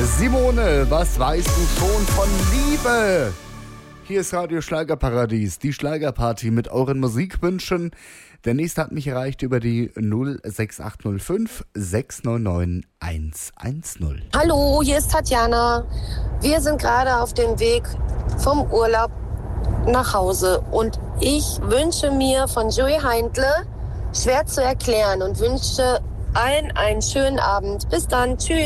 Simone, was weißt du schon von Liebe? Hier ist Radio Schlagerparadies, die Schlagerparty mit euren Musikwünschen. Der nächste hat mich erreicht über die 06805 699 110. Hallo, hier ist Tatjana. Wir sind gerade auf dem Weg vom Urlaub nach Hause und ich wünsche mir von Joey Heindle, schwer zu erklären, und wünsche allen einen schönen Abend. Bis dann, tschüss.